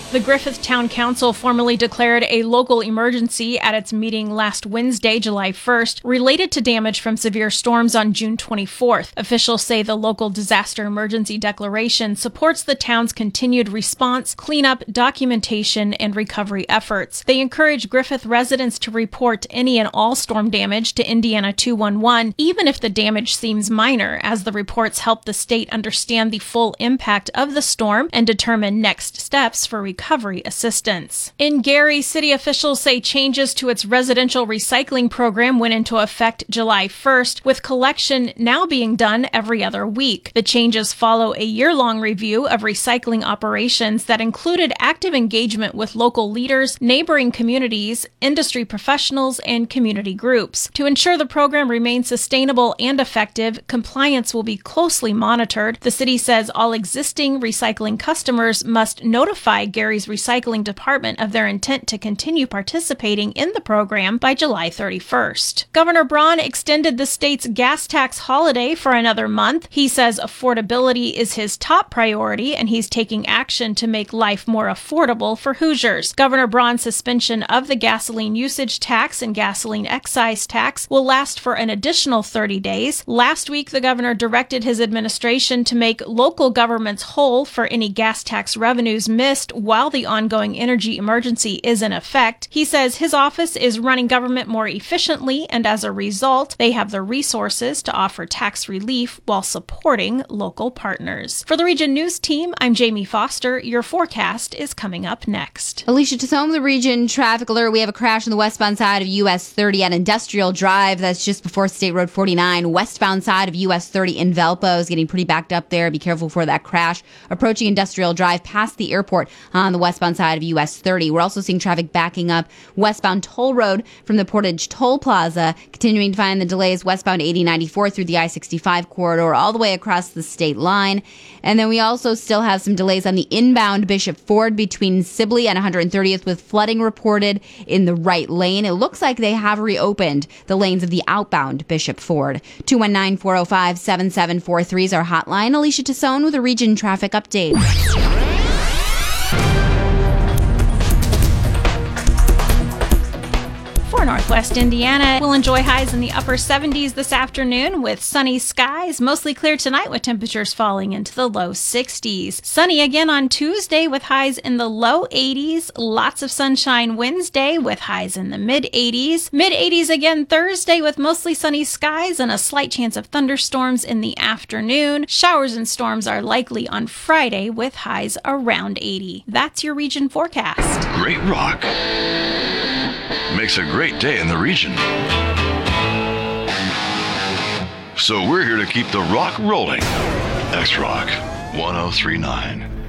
The Griffith Town Council formally declared a local emergency at its meeting last Wednesday, July 1st, related to damage from severe storms on June 24th. Officials say the local disaster emergency declaration supports the town's continued response, cleanup, documentation, and recovery efforts. They encourage Griffith residents to report any and all storm damage to Indiana 211, even if the damage seems minor, as the reports help the state understand the full impact of the storm and determine next steps for recovery assistance. In Gary, city officials say changes to its residential recycling program went into effect July 1st, with collection now being done every other week. The changes follow a year-long review of recycling operations that included active engagement with local leaders, neighboring communities, industry professionals, and community groups. To ensure the program remains sustainable and effective, compliance will be closely monitored. The city says all existing recycling customers must notify Gary's recycling department of their intent to continue participating in the program by July 31st. Governor Braun extended the state's gas tax holiday for another month. He says affordability is his top priority, and he's taking action to make life more affordable for Hoosiers. Governor Braun's suspension of the gasoline usage tax and gasoline excise tax will last for an additional 30 days. Last week, the governor directed his administration to make local governments whole for any gas tax revenues missed while the ongoing energy emergency is in effect. He says his office is running government more efficiently, and as a result, they have the resources to offer tax relief while supporting local partners. For the Region News Team, I'm Jamie Foster. Your forecast is coming up next. Alicia Tassone, the Region Traffic Alert. We have a crash on the westbound side of US 30 at Industrial Drive. That's just before State Road 49. Westbound side of US 30 in Valpo is getting pretty backed up there. Be careful for that crash. Approaching Industrial Drive past the airport on the westbound side of US 30. We're also seeing traffic backing up westbound Toll Road from the Portage Toll Plaza. Continuing to find the delays westbound 8094 through the I-65 corridor all the way across the state line. And then we also still have some delays on the inbound Bishop Ford between Sibley and 130th with flooding reported in the right lane. It looks like they have reopened the lanes of the outbound Bishop Ford. 219-405-7743 is our hotline. Alicia Tassone with a Region Traffic Update. For Northwest Indiana, we'll enjoy highs in the upper 70s this afternoon with sunny skies, mostly clear tonight with temperatures falling into the low 60s. Sunny again on Tuesday with highs in the low 80s. Lots of sunshine Wednesday with highs in the mid-80s. Mid-80s again Thursday with mostly sunny skies and a slight chance of thunderstorms in the afternoon. Showers and storms are likely on Friday with highs around 80. That's your region forecast. Great rock makes a great day in the region. So we're here to keep the rock rolling. X-Rock 1039.